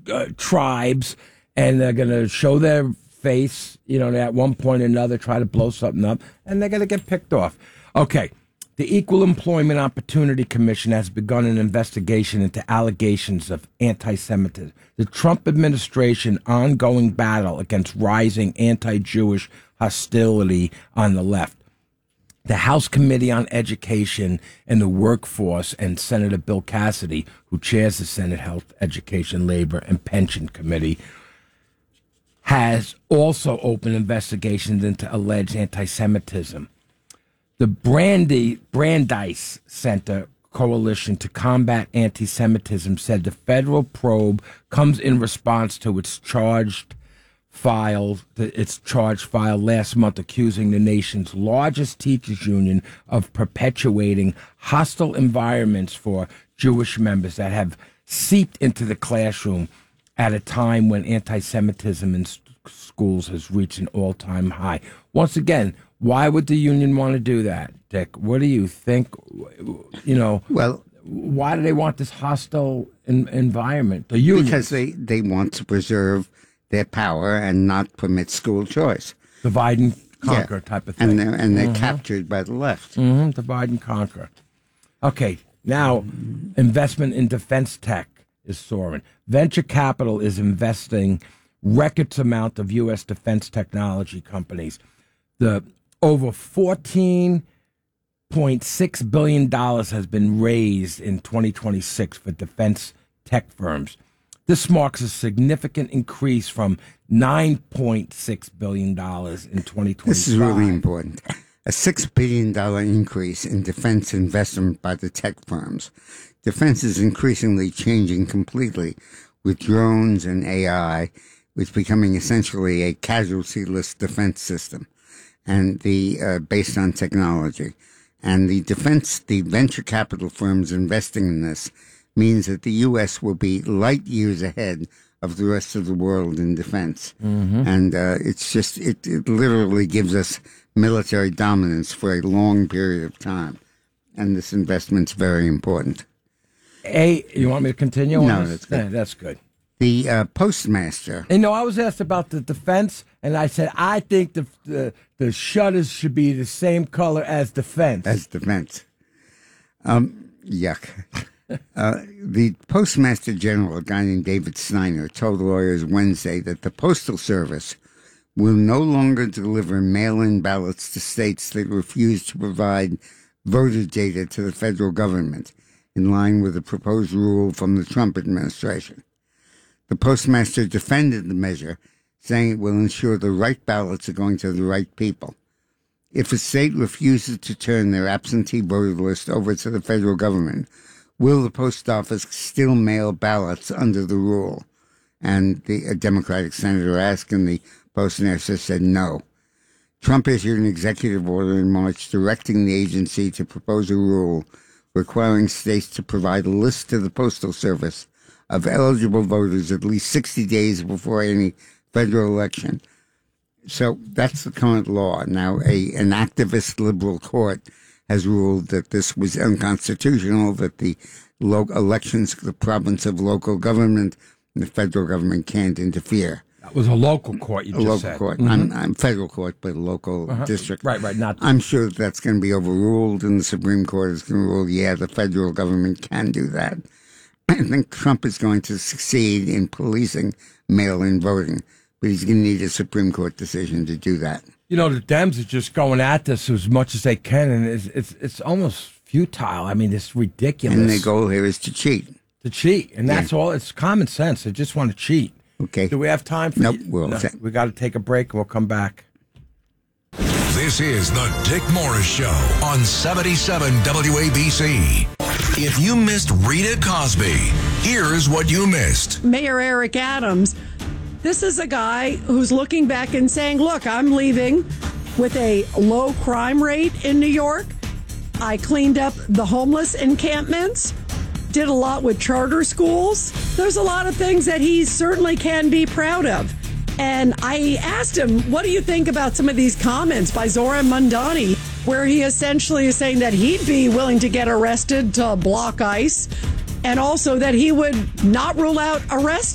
tribes, and they're going to show their face, at one point or another, try to blow something up, and they're going to get picked off. Okay. The Equal Employment Opportunity Commission has begun an investigation into allegations of anti-Semitism. The Trump administration's ongoing battle against rising anti-Jewish hostility on the left. The House Committee on Education and the Workforce and Senator Bill Cassidy, who chairs the Senate Health, Education, Labor, and Pension Committee, has also opened investigations into alleged anti-Semitism. The Brandeis Center Coalition to Combat Anti-Semitism said the federal probe comes in response to its charge file last month accusing the nation's largest teachers union of perpetuating hostile environments for Jewish members that have seeped into the classroom at a time when anti-Semitism in schools has reached an all-time high. Once again, why would the union want to do that, Dick? What do you think? Well, why do they want this hostile environment? The union, because they want to preserve their power and not permit school choice. Divide and conquer type of thing. And they're captured by the left. Mm-hmm. Divide and conquer. Okay, now investment in defense tech is soaring. Venture capital is investing records amount of U.S. defense technology companies. The over $14.6 billion has been raised in 2026 for defense tech firms. This marks a significant increase from $9.6 billion in 2025. This is really important. A $6 billion increase in defense investment by the tech firms. Defense is increasingly changing completely with drones and AI, which becoming essentially a casualty-less defense system. And based on technology. And the venture capital firms investing in this means that the U.S. will be light years ahead of the rest of the world in defense. Mm-hmm. And it literally gives us military dominance for a long period of time. And this investment's very important. You want me to continue on No, this? that's good. Yeah, that's good. The postmaster. I was asked about the defense, and I said, I think the shutters should be the same color as defense. As defense. Yuck. The Postmaster General, a guy named David Snyder, told lawyers Wednesday that the Postal Service will no longer deliver mail-in ballots to states that refuse to provide voter data to the federal government, in line with a proposed rule from the Trump administration. The postmaster defended the measure, saying it will ensure the right ballots are going to the right people. If a state refuses to turn their absentee voter list over to the federal government, will the post office still mail ballots under the rule? And a Democratic senator asked, and the postmaster said no. Trump issued an executive order in March directing the agency to propose a rule requiring states to provide a list to the Postal Service of eligible voters at least 60 days before any federal election. So that's the current law. Now, an activist liberal court has ruled that this was unconstitutional, that the elections, the province of local government, and the federal government can't interfere. That was a local court, you just said. A local court. Mm-hmm. I'm federal court, but a local district. Right. I'm sure that's going to be overruled, and the Supreme Court is going to rule, the federal government can do that. I think Trump is going to succeed in policing mail-in voting, but he's going to need a Supreme Court decision to do that. The Dems are just going at this as much as they can, and it's almost futile. I mean, it's ridiculous. And their goal here is to cheat. And that's all. It's common sense. They just want to cheat. Okay. Do we have time for Nope. We got to take a break, and we'll come back. This is the Dick Morris Show on 77 WABC. If you missed Rita Cosby, here's what you missed. Mayor Eric Adams, this is a guy who's looking back and saying, look, I'm leaving with a low crime rate in New York. I cleaned up the homeless encampments, did a lot with charter schools. There's a lot of things that he certainly can be proud of. And I asked him, what do you think about some of these comments by Zoran Mandani, where he essentially is saying that he'd be willing to get arrested to block ICE, and also that he would not rule out arrest